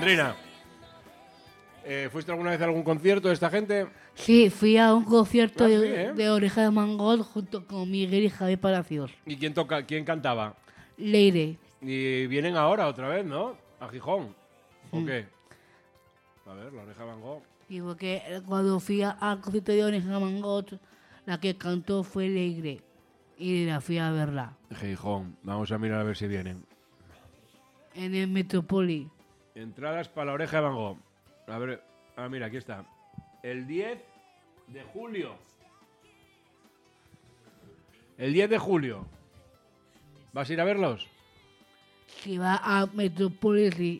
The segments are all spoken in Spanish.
Sandrina, ¿fuiste alguna vez a algún concierto de esta gente? Sí, fui a un concierto Ah, sí, ¿eh? de Oreja de Mangot junto con Miguel y Javier Palacios. ¿Y quién cantaba? Leire. Y vienen ahora otra vez, ¿no? A Gijón. ¿O qué? A ver, la Oreja de Van Gogh. Y porque cuando fui al concierto de Oreja de Mangot, la que cantó fue Leire. Y la fui a verla. Gijón. Vamos a mirar a ver si vienen. En el Metrópoli. Entradas para la Oreja de Van Gogh. A ver, mira, aquí está. El 10 de julio. El 10 de julio. ¿Vas a ir a verlos? Si va a Metrópoli, sí.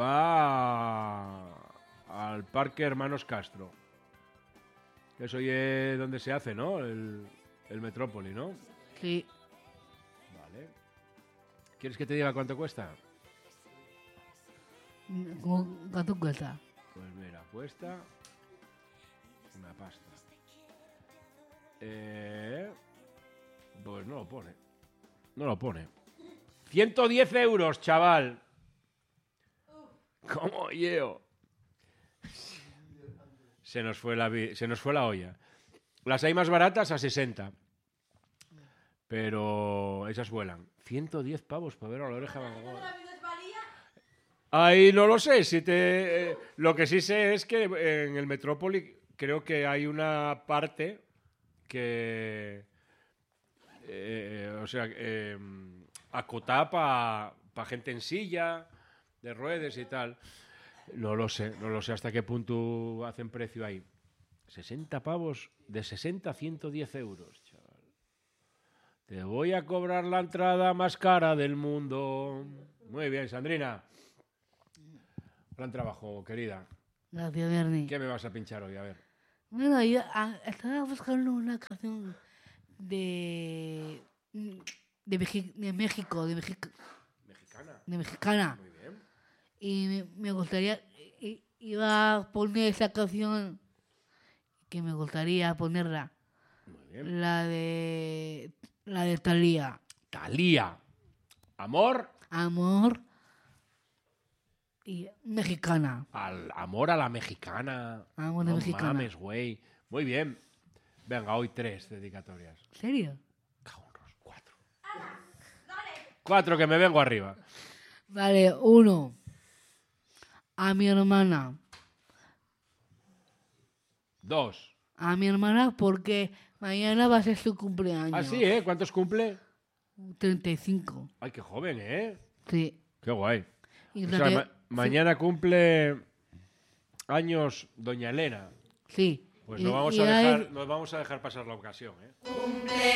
Va al Parque Hermanos Castro. Eso es donde se hace, ¿no? El Metrópoli, ¿no? Sí. Vale. ¿Quieres que te diga cuánto cuesta? ¿Cuánto cuesta? Pues mira, cuesta una pasta. Pues no lo pone. No lo pone. 110 euros, chaval. ¿Cómo llevo? Se nos fue la olla. Las hay más baratas a 60. Pero esas vuelan. 110 pavos para ver a la Oreja de Van Gogh. Ahí no lo sé. Lo que sí sé es que en el Metrópoli creo que hay una parte que... acotada para gente en silla, de ruedas y tal. No lo sé hasta qué punto hacen precio ahí. 60 pavos, de 60 a 110 euros, chaval. Te voy a cobrar la entrada más cara del mundo. Muy bien, Sandrina. Gran trabajo, querida. Gracias, Bernie. ¿Qué me vas a pinchar hoy? A ver. Bueno, yo estaba buscando una canción de México, Mexicana. de mexicana. Muy bien. Y me gustaría, iba a poner esa canción que me gustaría ponerla. Muy bien. La de Thalía. Thalía. Amor. Amor y mexicana. Al amor a la mexicana. Amor de no mexicana. mames, güey. Muy bien. Venga, hoy 3 dedicatorias. ¿En serio? Cabrones, 4. 4 que me vengo arriba. Vale, 1. A mi hermana. 2. A mi hermana porque mañana va a ser su cumpleaños. Ah, sí, ¿eh? ¿Cuántos cumple? 35. Ay, qué joven, ¿eh? Sí. Qué guay. Y O la sea, que- mañana cumple años Doña Elena. Sí. Pues Y- nos y hay- vamos a dejar pasar la ocasión, ¿eh? Cumple